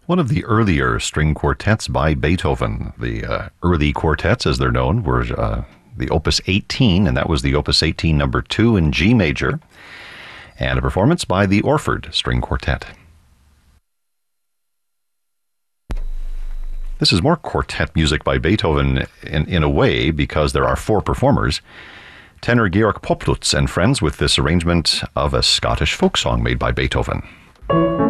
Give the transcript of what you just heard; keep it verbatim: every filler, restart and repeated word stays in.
one of the earlier string quartets by Beethoven. The uh, early quartets, as they're known, were uh, the Opus eighteen, and that was the Opus eighteen number two in G major, and a performance by the Orford String Quartet. This is more quartet music by Beethoven in, in a way, because there are four performers. Tenor Georg Poplutz and friends with this arrangement of a Scottish folk song made by Beethoven.